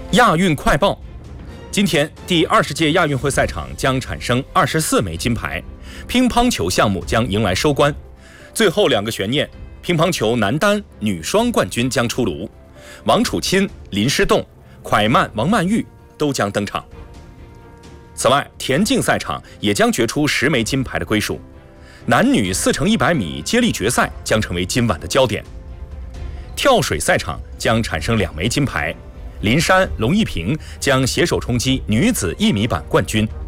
亚运快报：今天第20届亚运会赛场将产生24枚金牌，乒乓球项目将迎来收官。最后2个悬念，乒乓球男单、女双冠军将出炉，王楚钦、林诗栋、蒯曼、王曼玉都将登场。此外，田径赛场也将决出10枚金牌的归属，男女4×100米接力决赛将成为今晚的焦点。跳水赛场将产生2枚金牌，林珊、龙一平将携手冲击女子1米板冠军。